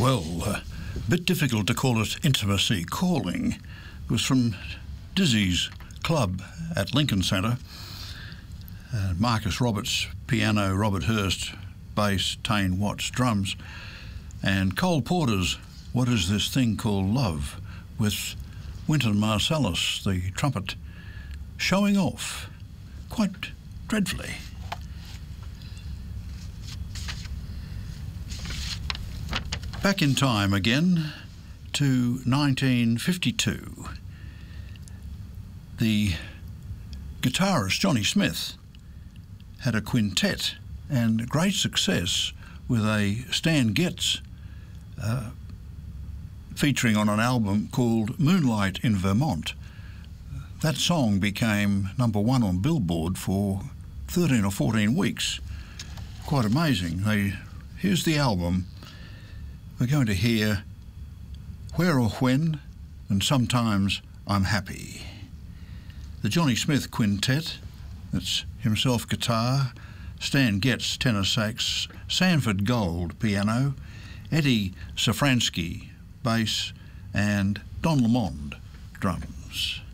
Well, a bit difficult to call it intimacy calling. It was from Dizzy's Club at Lincoln Centre. Marcus Roberts, piano, Robert Hurst, bass, Tane Watts, drums, and Cole Porter's What Is This Thing Called Love, with Wynton Marsalis, the trumpet, showing off quite dreadfully. Back in time again to 1952. The guitarist Johnny Smith had a quintet and great success with a Stan Getz featuring on an album called Moonlight in Vermont. That song became #1 on Billboard for 13 or 14 weeks. Quite amazing. Here's the album. We're going to hear Where or When and Sometimes I'm Happy. The Johnny Smith Quintet, that's himself guitar, Stan Getz tenor sax, Sanford Gold piano, Eddie Safransky bass, and Don Lamond drums.